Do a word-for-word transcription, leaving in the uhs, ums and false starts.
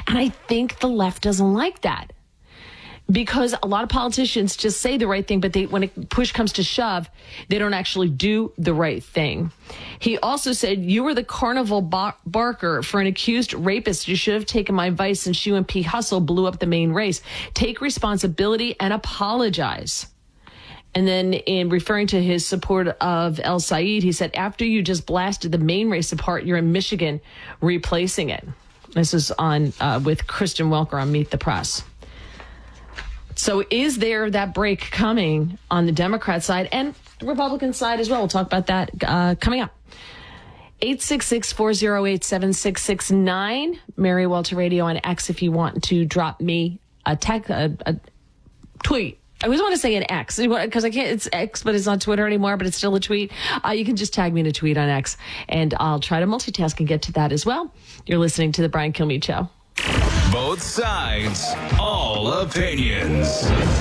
And I think the left doesn't like that. Because a lot of politicians just say the right thing, but they, when it push comes to shove, they don't actually do the right thing. He also said, you were the carnival bar- barker for an accused rapist. You should have taken my advice since you and P. Hustle blew up the main race. Take responsibility and apologize. And then in referring to his support of El Said, he said, after you just blasted the main race apart, you're in Michigan replacing it. This is on uh, with Kristen Welker on Meet the Press. So is there that break coming on the Democrat side and the Republican side as well? We'll talk about that uh, coming up. eight six six, four oh eight, seven six six nine. Mary Walter Radio on X if you want to drop me a, tech, a, a tweet. I always want to say an X because I can't, it's X, but it's not Twitter anymore, but it's still a tweet. Uh, you can just tag me in a tweet on X and I'll try to multitask and get to that as well. You're listening to The Brian Kilmeade Show. Both sides, all opinions.